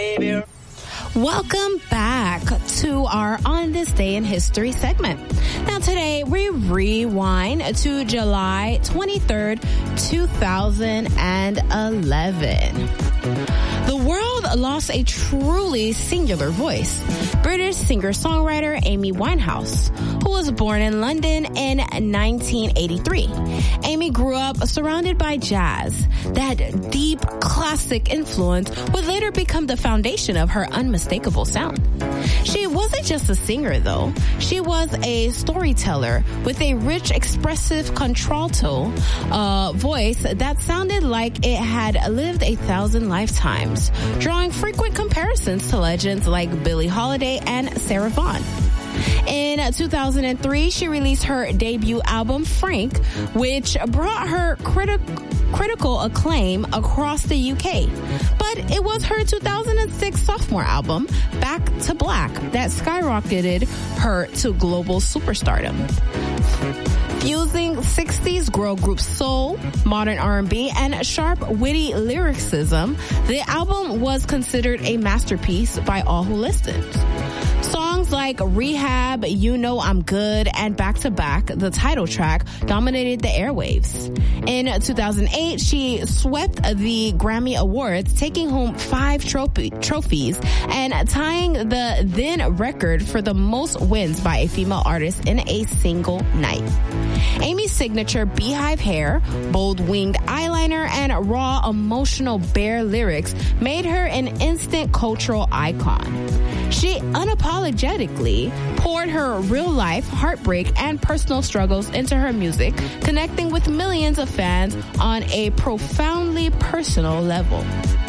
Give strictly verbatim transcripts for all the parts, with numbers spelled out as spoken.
baby. Welcome back to our On This Day in History segment. Now today we rewind to July twenty-third, two thousand eleven. The world lost a truly singular voice. British singer-songwriter Amy Winehouse, who was born in London in nineteen eighty-three. Amy grew up surrounded by jazz. That deep classic influence would later become the foundation of her unmistakable sound. She wasn't just a singer, though. She was a storyteller with a rich, expressive contralto uh, voice that sounded like it had lived a thousand lifetimes, drawing frequent comparisons to legends like Billie Holiday and Sarah Vaughan. In two thousand three, she released her debut album, Frank, which brought her criti- critical acclaim across the U K. But it was her two thousand six sophomore album, Back to Black, that skyrocketed her to global superstardom. Fusing sixties girl group soul, modern R and B, and sharp, witty lyricism, the album was considered a masterpiece by all who listened. Songs like Rehab, You Know I'm Good, and Back to Back, the title track, dominated the airwaves. In two thousand eight, she swept the Grammy Awards, taking home five trophy- trophies and tying the then record for the most wins by a female artist in a single night. Amy's signature beehive hair, bold winged eyeliner, and raw, emotional, bare lyrics made her an instant cultural icon. She unapologetically poured her real-life heartbreak and personal struggles into her music, connecting with millions of fans on a profoundly personal level.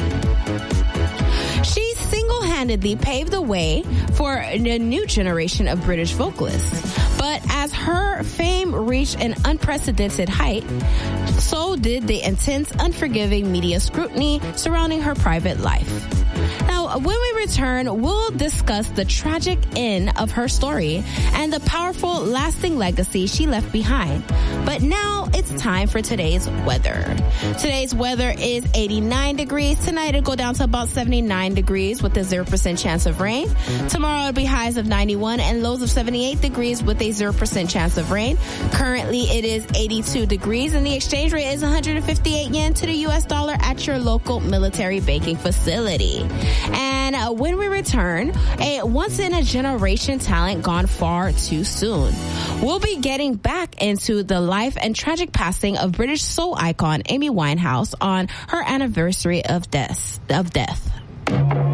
She single-handedly paved the way for a new generation of British vocalists. But as her fame reached an unprecedented height, so did the intense, unforgiving media scrutiny surrounding her private life. Now, when we return, we'll discuss the tragic end of her story and the powerful, lasting legacy she left behind. But now it's time for today's weather. Today's weather is eighty-nine degrees. Tonight it'll go down to about seventy-nine degrees with a zero percent chance of rain. Tomorrow it'll be highs of ninety-one and lows of seventy-eight degrees with a zero percent chance of rain. Currently it is eighty-two degrees and the exchange rate is one hundred fifty-eight yen to the U S dollar at your local military banking facility. And uh, when we return, a once-in-a-generation talent gone far too soon. We'll be getting back into the life and tragic passing of British soul icon Amy Winehouse on her anniversary of death. Of death.